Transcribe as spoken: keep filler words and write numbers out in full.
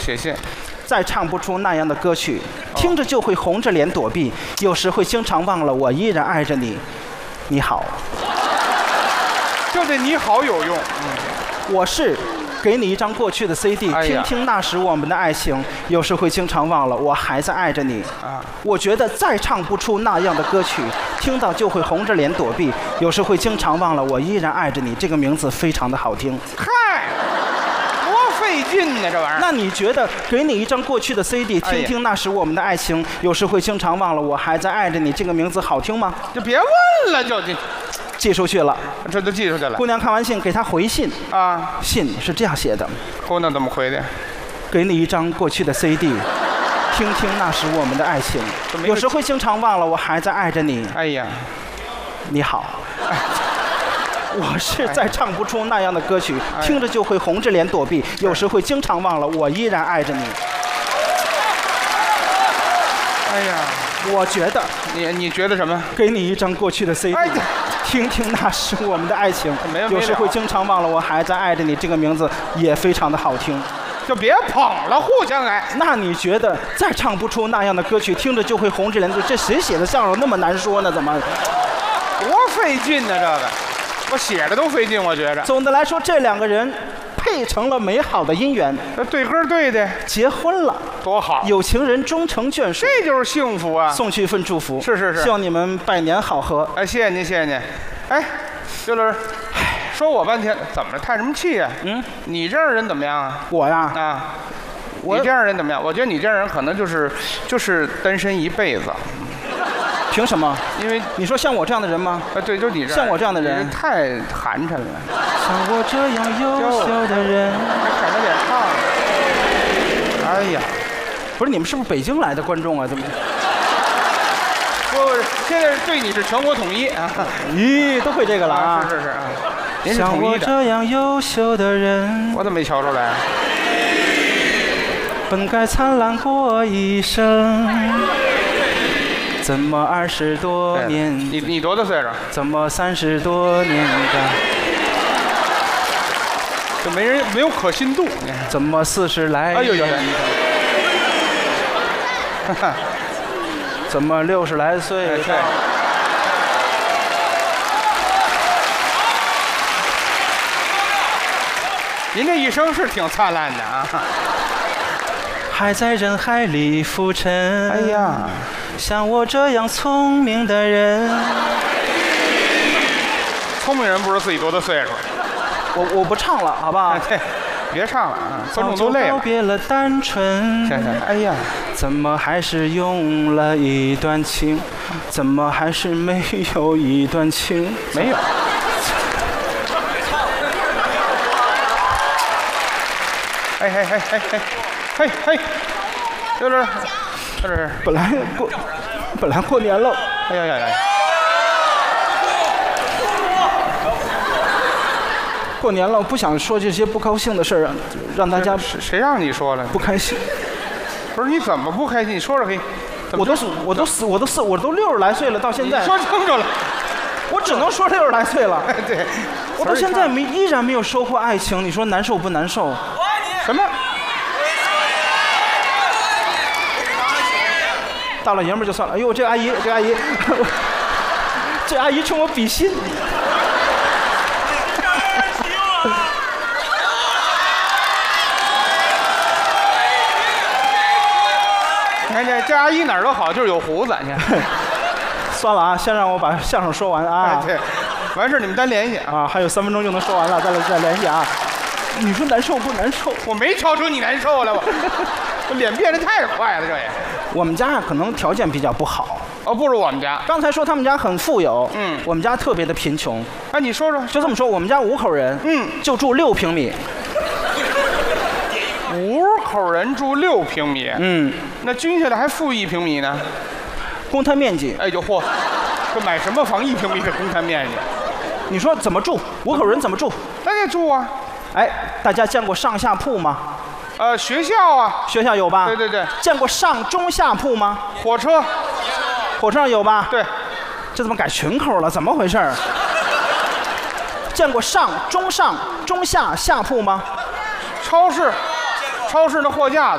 写信。 再唱不出那样的歌曲，听着就会红着脸躲避，有时会经常忘了我依然爱着你。你好， 就这你好有用。 嗯，我是给你一张过去的 C D，、 哎、 听听那时我们的爱情，有时会经常忘了我还在爱着你。 啊，我觉得再唱不出那样的歌曲，听到就会红着脸躲避，有时会经常忘了我依然爱着你。这个名字非常的好听。 嗨。费劲呢，这玩意儿。 那你觉得给你一张过去的 C D， 听听那时我们的爱情，哎、有时会经常忘了我还在爱着你，这个名字好听吗？ 就别问了，就这寄出去了， 这都寄出去了。 姑娘看完信给他回信啊， 信是这样写的： 姑娘怎么回的？ 给你一张过去的 C D， 听听那时我们的爱情，有时会经常忘了我还在爱着你。 哎呀， 你好。哎我是再唱不出那样的歌曲， 哎、 听着就会红着脸躲避，有时会经常忘了我依然爱着你。 哎呀， 我觉得你你觉得什么？ 给你一张过去的 C D，、哎、听听那时我们的爱情， 没有有时会经常忘了我还在爱着你。这个名字也非常的好听， 就别捧了，互相爱。 那你觉得再唱不出那样的歌曲，听着就会红着脸躲避，这谁写的相声那么难说呢？怎么？ 多费劲呢，这个。我写的都费劲，我觉着。 总的来说，这两个人配成了美好的姻缘。 这对歌对的， 结婚了， 多好！ 有情人终成眷属， 这就是幸福啊！ 送去一份祝福。 是是是， 希望你们百年好合。 哎，谢谢您，谢谢您。哎，刘老师，说我半天，怎么了？叹什么气啊？嗯，你这样人怎么样啊？ 我呀， 啊，你这样人怎么样？我觉得你这样人可能就是就是单身一辈子。 凭什么？ 因为你说像我这样的人吗？ 啊，对，就你这样， 像我这样的人太寒碜了。 像我这样优秀的人， 还舔着脸唱。哎呀， 不是你们是不是北京来的观众啊？怎么？ 不，现在对你是全国统一啊！ 咦，都会这个了啊！ 是是是啊，您是统一的。 像我这样优秀的人， 我怎么没瞧出来？ 本该灿烂过一生。怎么二十多年？ 你你多大岁数？ 怎么三十多年的？ 就没人没有可信度。 怎么四十来年？哎呦呦！怎么六十来岁？ 对。您这一生是挺灿烂的啊！ 还在人海里浮沉。 哎呀！ 像我这样聪明的人， 聪明人不知道自己多大岁数。 我我不唱了，好不好？ 对，别唱了啊，观众都累了。 告别了单纯。 行行，哎呀， 怎么还是用了一段情？怎么还是没有一段情？ 没有。哎嘿嘿嘿嘿，嘿嘿，刘老师。这是本来过，本来过年了， 哎呀呀呀！ 过年了，不想说这些不高兴的事儿，让大家谁让你说了？ 不开心。 不是你怎么不开心？你说说嘿。 我都我都死我都死我都六十来岁了，到现在。 说清楚了， 我只能说六十来岁了。 对， 我到现在没依然没有收获爱情，你说难受不难受？我爱你。什么？ 大老爷们就算了，哎呦，这个阿姨，这个阿姨，这阿姨冲我比心。 你看这这阿姨哪儿都好，就是有胡子。你看， 算了啊，先让我把相声说完啊。 哎、对，完事你们单联系啊，还有三分钟就能说完了，再来再联系啊。你说难受不难受？ 我没瞧出你难受了，我我脸变得太快了，这也。 我们家可能条件比较不好， 哦，不如我们家。 刚才说他们家很富有， 嗯， 我们家特别的贫穷。 哎，你说说， 就这么说，我们家五口人， 嗯， 就住六平米。 五口人住六平米， 嗯， 那均下来还负一平米呢。 公摊面积， 哎，就嚯，这买什么房一平米的公摊面积？ 你说怎么住？五口人怎么住？ 那得住啊。 哎，大家见过上下铺吗？ 呃，学校啊， 学校有吧？ 对对对。 见过上中下铺吗？ 火车， 火车上有吧？ 对。 这怎么改群口了？怎么回事？见过上中上中下下铺吗？ 超市，超市的货架子。